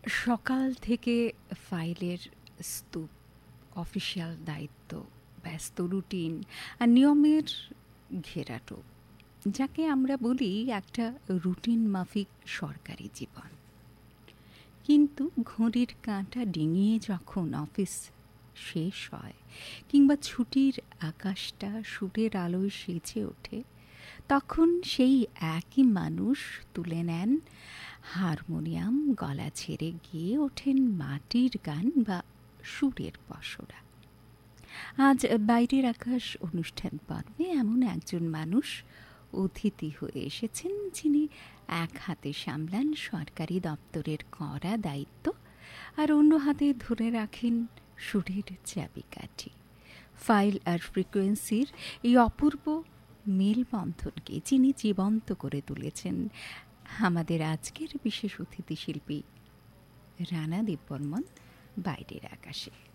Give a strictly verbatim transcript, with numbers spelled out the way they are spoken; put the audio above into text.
সকাল থেকে ফাইলের স্তূপ, অফিসিয়াল দায়িত্ব, ব্যস্ত রুটিন আর নিয়মের ঘেরাটোপ, যাকে আমরা বলি একটা রুটিন মাফিক সরকারি জীবন। কিন্তু ঘড়ির কাঁটা ডিঙিয়ে যখন অফিস শেষ হয় কিংবা ছুটির আকাশটা সূর্যের আলোয় সেজে ওঠে, তখন সেই একই মানুষ তুলে নেন হারমোনিয়াম, গলা ছেড়ে গেয়ে ওঠেন মাটির গান বা সুরের পসরা। আজ বাইরের আকাশ অনুষ্ঠান পর্বে এমন একজন মানুষ অতিথি হয়ে এসেছেন, যিনি এক হাতে সামলান সরকারি দপ্তরের কড়া দায়িত্ব আর অন্য হাতে ধরে রাখেন সুরের চাবিকাঠি। ফাইল আর ফ্রিকোয়েন্সির এই অপূর্ব মেলবন্ধনকে যিনি জীবন্ত করে তুলেছেন, আমাদের আজকের বিশেষ অতিথি শিল্পী রানা দেববর্মন বাইরের আকাশে।